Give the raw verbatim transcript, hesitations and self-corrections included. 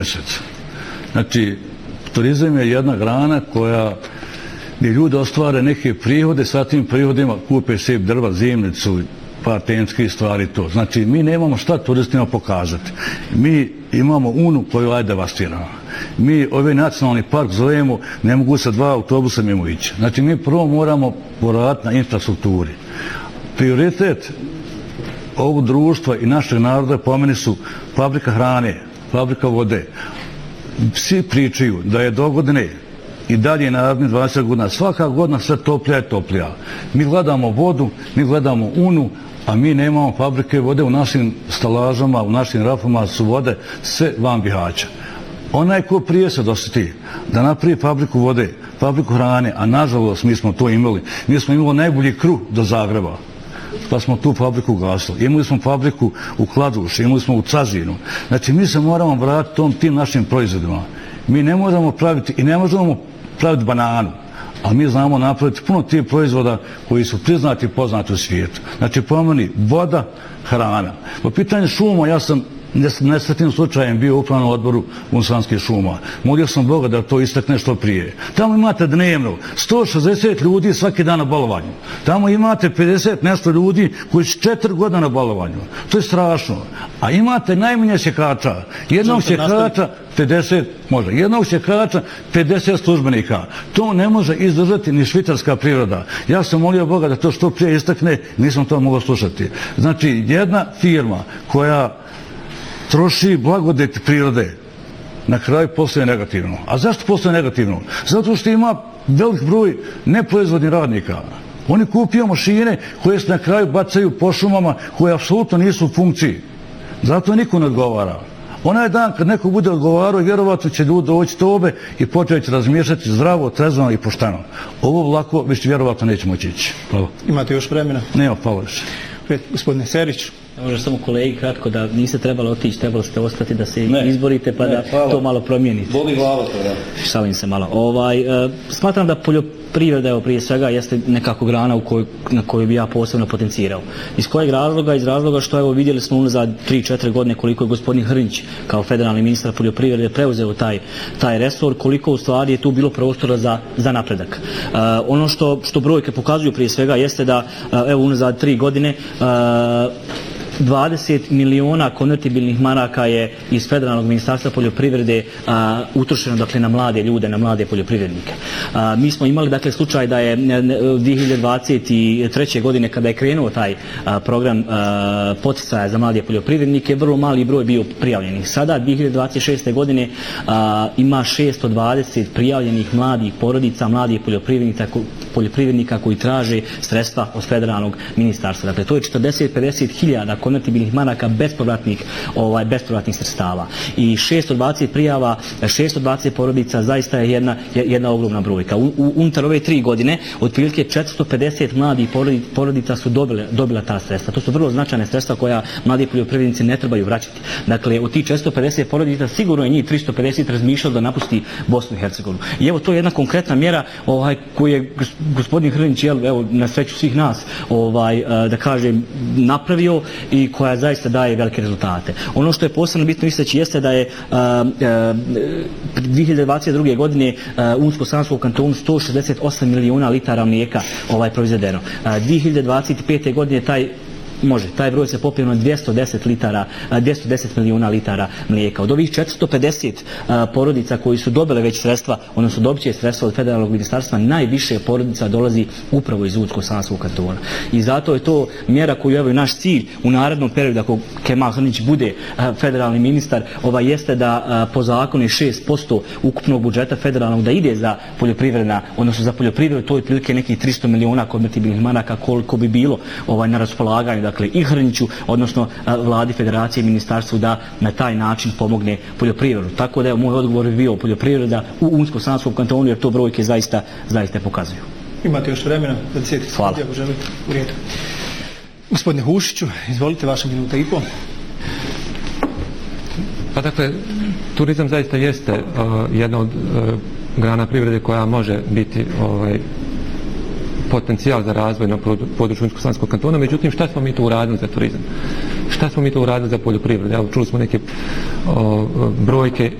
mjesec. Znači, turizam je jedna grana koja gdje ljudi ostvare neke prihode, sa tim prihodima kupe sebi drva, zimnicu, par tenskih stvari to. Znači, mi nemamo šta turistima pokazati. Mi imamo unu koju je devastirana. Mi ovaj nacionalni park zovemo, ne mogu sa dva autobusa mimo ići. Znači, mi prvo moramo poraditi na infrastrukturi. Prioritet ovog društva i našeg naroda po meni su fabrika hrane, fabrika vode. Svi pričaju da je dogodine i dalje narednih dvadeset godina, svaka godina sve toplija i toplija. Mi gledamo vodu, mi gledamo unu, a mi nemamo fabrike vode u našim stalažama, u našim rafama su vode sve van Bihaća. Onaj ko prije se dosjeti da napravi fabriku vode, fabriku hrane, a nažalost mi smo to imali, mi smo imali najbolji kruh do Zagreba, pa smo tu fabriku gasili. Imali smo fabriku u Kladuši, imali smo u Cazinu. Znači mi se moramo vratiti tom, tim našim proizvodima. Mi ne možemo praviti i ne možemo praviti bananu, ali mi znamo napraviti puno tih proizvoda koji su priznati i poznati u svijetu. Znači po meni voda, hrana. Po pitanju šuma ja sam nesretnim slučajem bio u upravnom odboru Unsanskih šuma. Molio sam Boga da to istakne što prije. Tamo imate dnevno sto šezdeset ljudi svaki dan na bolovanju. Tamo imate pedeset nešto ljudi koji su četiri godina na bolovanju. To je strašno. A imate najmanje sjekača. Jednog sjekača pedeset, možda, jednog sjekača pedeset službenika. To ne može izdržati ni švicarska priroda. Ja sam molio Boga da to što prije istakne, nisam to mogao slušati. Znači, jedna firma koja troši blagodeti prirode, na kraju postoje negativno. A zašto postoje negativno? Zato što ima velik broj neproizvodnih radnika. Oni kupio mašine koje se na kraju bacaju po šumama, koje apsolutno nisu u funkciji. Zato niko ne odgovara. Onaj dan kad neko bude odgovarao, vjerovatno će ljudi doći tobe i početi će razmišljati zdravo, trezvano i pošteno. Ovo vlako više vjerovatno neće moći ići. Hvala. Imate još vremena? Nema, hvala više. Gospodine Serić. Može samo kolegi kratko da niste trebali otići, trebali ste ostati da se ne, izborite pa ne, da hvala. To malo promijenite. Boli glava to, da. Šalim se malo. Ovaj, e, smatram da poljoprivreda, evo prije svega, jeste nekako grana u koj, na koju bi ja posebno potencirao. Iz kojeg razloga? Iz razloga što evo vidjeli smo unazad tri četiri godine koliko je gospodin Hrnić kao federalni ministar poljoprivrede preuzeo taj, taj resor, koliko u stvari je tu bilo prostora za, za napredak. E, ono što, što brojke pokazuju prije svega jeste da evo unazad tri godine e, dvadeset miliona konvertibilnih maraka je iz Federalnog ministarstva poljoprivrede a, utrošeno dakle na mlade ljude, na mlade poljoprivrednike. A, mi smo imali dakle slučaj da je dvije hiljade dvadeset treće godine kada je krenuo taj a, program a, poticaja za mlade poljoprivrednike, vrlo mali broj bio prijavljenih. Sada dvije hiljade dvadeset šeste godine a, ima šesto dvadeset prijavljenih mladih porodica, mladih poljoprivrednika, poljoprivrednika koji traže sredstva od Federalnog ministarstva. Dakle, to je četrdeset do pedeset hiljada konvertibilnih maraka bespovratnih, ovaj, bespovratnih sredstava. I šesto dvadeset prijava, šesto dvadeset porodica zaista je jedna, jedna ogromna brojka. U, u, unutar ove tri godine, otprilike četiristo pedeset mladih porodica su dobile, dobila ta sredstva. To su vrlo značajne sredstva koja mladi poljoprivrednici ne trebaju vraćati. Dakle, od tih četiristo pedeset porodica sigurno je njih tristo pedeset razmišljalo da napusti Bosnu i Hercegovinu. I evo, to je jedna konkretna mjera ovaj, koju je gospodin Hrnić, evo, na sreću svih nas, ovaj, da kažem, napravio i koja zaista daje velike rezultate. Ono što je posebno bitno istaći jeste da je uh, uh, dvije hiljade dvadeset druge godine uh, u Unsko-Sanskom kantonu sto šezdeset osam miliona litara mlijeka ovaj, proizvedeno. Uh, dvije hiljade dvadeset pete godine taj Može, taj broj se popio na dvjesto deset litara, dvjesto deset miliona litara mlijeka. Od ovih četiristo pedeset a, porodica koji su dobile već sredstva, odnosno dobit će sredstva od federalnog ministarstva, najviše porodica dolazi upravo iz Unsko-Sanskog kantona. I zato je to mjera koju je naš cilj u narednom periodu, ako Kemal Hrnić bude a, federalni ministar, ovaj jeste da a, po zakonu šest posto ukupnog budžeta federalnog da ide za poljoprivredna, odnosno za poljoprivredu, to je prilike nekih tristo miliona konvertibilnih maraka koliko bi bilo ovaj na raspolaganju, dakle i Hrniću, odnosno a, vladi federacije i ministarstvu da na taj način pomogne poljoprivredu. Tako da je moj odgovor bio poljoprivreda u Unsko-Sanskom kantonu, jer to brojke zaista, zaista pokazuju. Imate još vremena da deset sekundi ako želite. U redu. Gospodine Hušiću, izvolite, vaša minuta i pol. Pa dakle, turizam zaista jeste uh, jedna od uh, grana privrede koja može biti ovaj, potencijal za razvoj na području Unsko-Sanskog kantona, međutim šta smo mi to uradili za turizam? Šta smo mi to uradili za poljoprivredu? Evo, čuli smo neke o, brojke